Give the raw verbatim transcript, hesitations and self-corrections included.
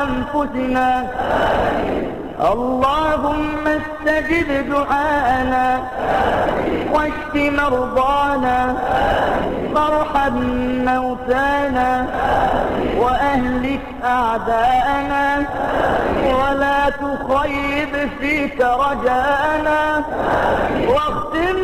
أنفسنا. اللهم استجب دعاءنا واشف مرضانا وارحم موتانا وأهلك أعداءنا ولا تخيب فيك رجاءنا واختم